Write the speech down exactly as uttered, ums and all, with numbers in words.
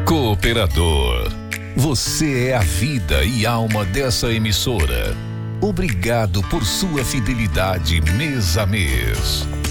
Cooperador, você é a vida e alma dessa emissora. Obrigado por sua fidelidade mês a mês.